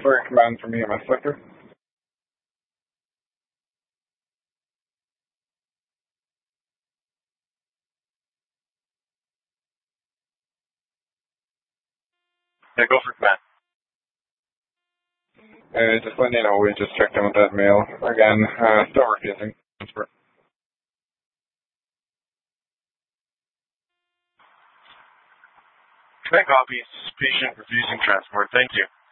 for command from EMS sector. Yeah, go for command. Just letting you know, we just checked in with that mail. Again, still refusing transfer. Command copy. Patient refusing transport. Thank you.